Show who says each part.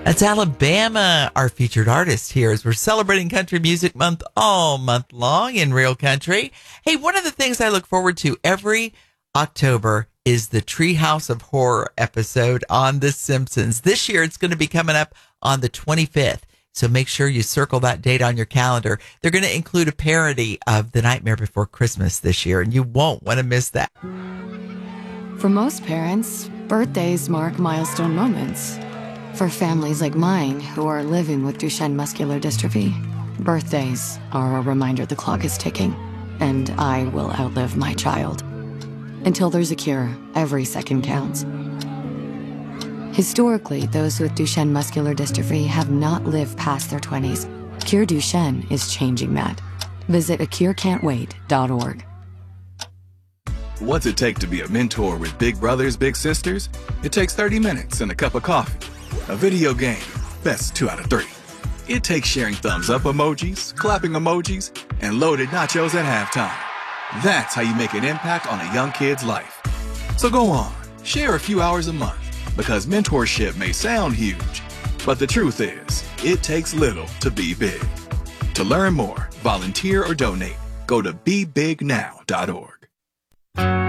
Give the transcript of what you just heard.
Speaker 1: That's Alabama, our featured artist here, as we're celebrating Country Music Month all month long in Real Country. Hey, one of the things I look forward to every October is the Treehouse of Horror episode on The Simpsons. This year, it's going to be coming up on the 25th. So make sure you circle that date on your calendar. They're going to include a parody of The Nightmare Before Christmas this year, and you won't want to miss that.
Speaker 2: For most parents, birthdays mark milestone moments. For families like mine who are living with Duchenne muscular dystrophy, birthdays are a reminder the clock is ticking, and I will outlive my child. Until there's a cure, every second counts. Historically, those with Duchenne muscular dystrophy have not lived past their 20s. Cure Duchenne is changing that. Visit acurecan'twait.org.
Speaker 3: What's it take to be a mentor with big brothers, big sisters? It takes 30 minutes and a cup of coffee. A video game, best 2 out of 3. It takes sharing thumbs up emojis, clapping emojis, and loaded nachos at halftime. That's how you make an impact on a young kid's life. So go on, share a few hours a month, because mentorship may sound huge, but the truth is, it takes little to be big. To learn more, volunteer, or donate, go to bebignow.org.